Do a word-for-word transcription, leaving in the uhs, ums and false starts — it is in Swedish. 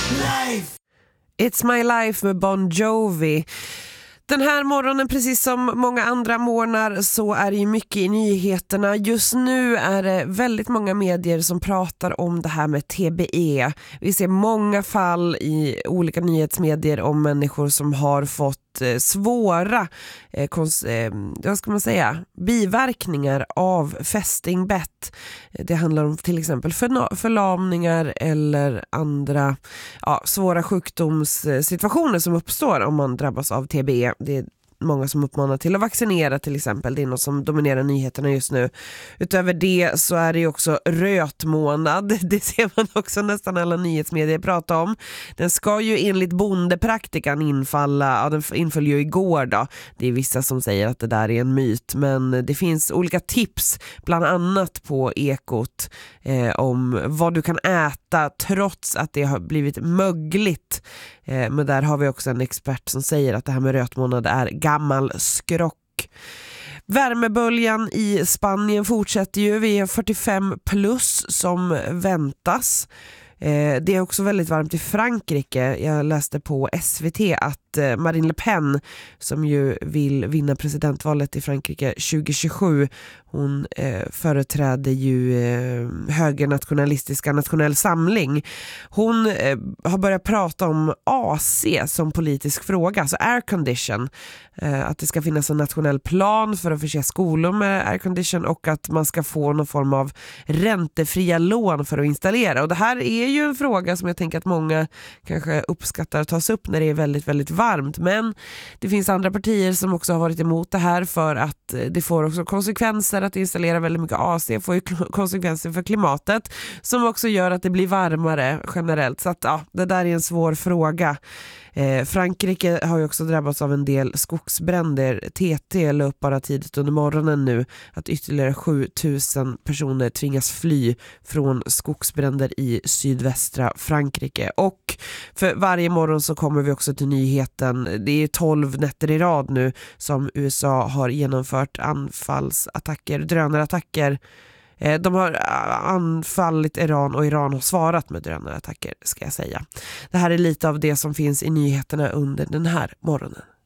Life. It's My Life med Bon Jovi. Den här morgonen, precis som många andra morgnar, så är det ju mycket i nyheterna. Just nu är det väldigt många medier som pratar om det här med T B E. Vi ser många fall i olika nyhetsmedier om människor som har fått svåra eh, kons- eh, vad ska man säga, biverkningar av fästingbett. Det handlar om till exempel förna- förlamningar eller andra ja, svåra sjukdomssituationer som uppstår om man drabbas av T B E. Det är många som uppmanar till att vaccinera till exempel. Det är något som dominerar nyheterna just nu. Utöver det så är det ju också rötmånad. Det ser man också nästan alla nyhetsmedier prata om. Den ska ju enligt bondepraktikan infalla, ja den inföll ju igår då. Det är vissa som säger att det där är en myt, men det finns olika tips bland annat på Ekot eh, om vad du kan äta trots att det har blivit mögligt. Eh, men där har vi också en expert som säger att det här med rötmånad är gammal skrock. Värmeböljan i Spanien fortsätter ju. Vi är fyrtiofem plus som väntas. Eh, det är också väldigt varmt i Frankrike. Jag läste på S V T att eh, Marine Le Pen, som ju vill vinna presidentvalet i Frankrike tjugo tjugosju, hon eh, företräder ju eh, högernationalistiska nationell samling. Hon eh, har börjat prata om A C som politisk fråga, alltså air condition. Eh, att det ska finnas en nationell plan för att förse skolor med air condition och att man ska få någon form av räntefria lån för att installera. Och det här är ju en fråga som jag tänker att många kanske uppskattar att tas upp när det är väldigt, väldigt varmt. Men det finns andra partier som också har varit emot det här för att det får också konsekvenser att installera väldigt mycket A C. Får ju konsekvenser för klimatet som också gör att det blir varmare generellt. Så att ja, det där är en svår fråga. Eh, Frankrike har ju också drabbats av en del skogsbränder. T T la upp bara tidigt under morgonen nu att ytterligare sjutusen personer tvingas fly från skogsbränder i sydvästra Frankrike. Och för varje morgon så kommer vi också till nyheten. Det är tolv nätter i rad nu som U S A har genomfört anfallsattacker, drönarattacker. De har anfallit Iran och Iran har svarat med drönarattacker, ska jag säga. Det här är lite av det som finns i nyheterna under den här morgonen.